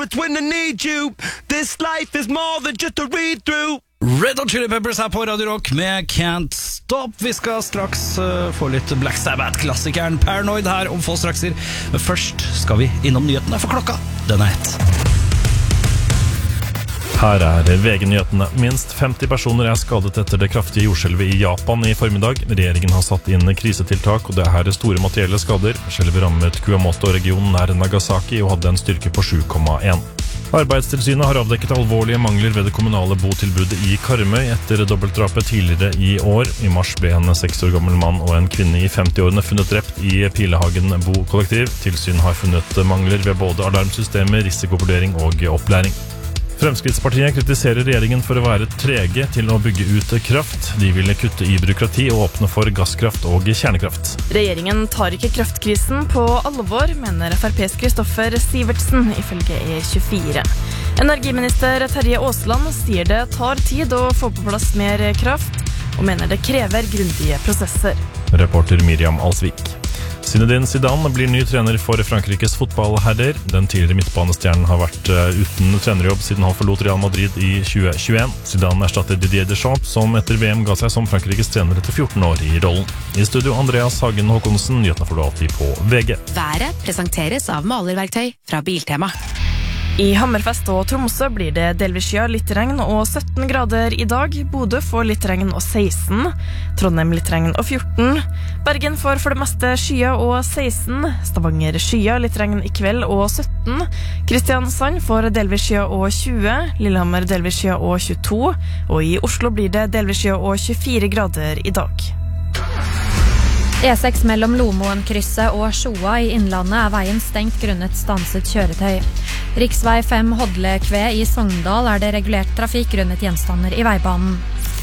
words when I need you. This life is more than just a read-through. Red Hot Chili Peppers her på Radio Rock med Can't Stop. Vi skal straks få litt Black Sabbath-klassikeren Paranoid her om få strakser. Men først skal vi innom nyhetene, for klokka den er 1. Her er VG-nyhetene. Minst 50 personer er skadet etter det kraftige jordskjelvet i Japan i formiddag. Regjeringen har satt inn krisetiltak, og det er store materielle skader. Skjelvet rammet Kumamoto-regionen nær Nagasaki og hadde en styrke på 7,1. Arbeidstilsynet har avdekket alvorlige mangler ved det kommunale botilbudet i Karmøy etter dobbeltdrapet tidligere i år. I mars ble en 6 år gammel mann og en kvinne i 50-årene funnet drept i Pilehagen bokollektiv. Tilsyn har funnet mangler ved både alarmsystemer, risikovurdering og opplæring. Fremskrittspartiet kritiserer regjeringen for å være trege til å bygge ut kraft. De vil kutte i byråkrati og åpne for gasskraft og kjernekraft. Regjeringen tar ikke kraftkrisen på alvor, mener FrPs Kristoffer Sivertsen, ifølge E24. Energiminister Terje Aasland sier det tar tid å få på plass mer kraft, og mener det krever grundige prosesser. Reporter Miriam Alsvik. Zinedine Zidane blir ny trener for Frankrikes fotballherrer. Den tidligere midtbanestjernen har vært uten trenerjobb siden han forlot Real Madrid i 2021. Zidane erstatter Didier Deschamps, som etter VM ga seg som Frankrikes trener etter 14 år i rollen. I studio Andreas Hagen Håkonsen, nyhetene får du alltid på VG. Været presenteres av malerverktøy fra Biltema. I Hammerfest og Tromsø blir det delvis skya, litt regn og 17 grader i dag. Bodø får litt regn og 16. Trondheim litt regn og 14. Bergen får for det meste skya og 16. Stavanger skya, litt regn i kveld og 17. Kristiansand får delvis skya og 20. Lillehammer delvis skya og 22. Og i Oslo blir det delvis skya og 24 grader i dag. E6 mellom Lomoen-krysset og Sjoa i Innlandet er veien stengt grunnet stanset kjøretøy. Riksvei 5 Hodle-Kve i Sogndal er det regulert trafikk grunnet gjenstander i veibanen.